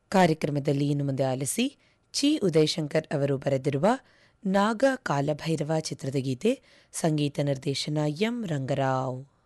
ಕಾರ್ಯಕ್ರಮದಲ್ಲಿ ಇನ್ನು ಮುಂದೆ ಆಲಿಸಿ ಚಿ ಉದಯಶಂಕರ್ ಅವರು ಬರೆದಿರುವ ನಾಗ ಕಾಲಭೈರವ ಚಿತ್ರದ ಗೀತೆ, ಸಂಗೀತ ನಿರ್ದೇಶನ ಎಂ ರಂಗರಾವ್.